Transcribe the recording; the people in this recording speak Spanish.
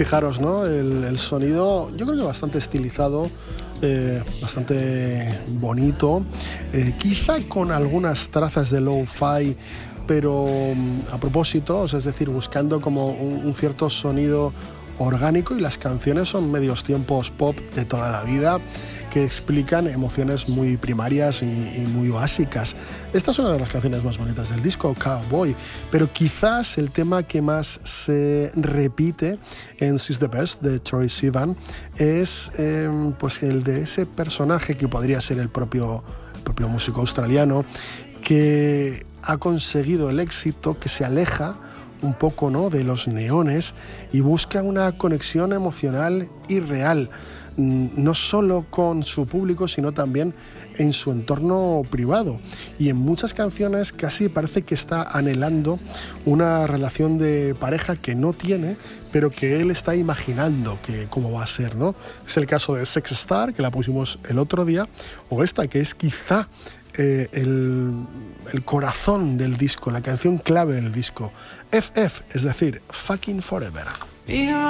Fijaros, ¿no? El sonido, yo creo que bastante estilizado, bastante bonito, quizá con algunas trazas de lo-fi, pero a propósito, es decir, buscando como un cierto sonido orgánico, y las canciones son medios tiempos pop de toda la vida que explican emociones muy primarias y muy básicas. Esta es una de las canciones más bonitas del disco, Cowboy, pero quizás el tema que más se repite en She's the Best de Troye Sivan es pues el de ese personaje que podría ser el propio músico australiano, que ha conseguido el éxito, que se aleja un poco, ¿no?, de los neones y busca una conexión emocional y real, no solo con su público, sino también en su entorno privado. Y en muchas canciones casi parece que está anhelando una relación de pareja que no tiene, pero que él está imaginando que cómo va a ser, ¿no? Es el caso de Sex Star, que la pusimos el otro día, o esta, que es quizá el corazón del disco, la canción clave del disco, FF, es decir, Fucking Forever.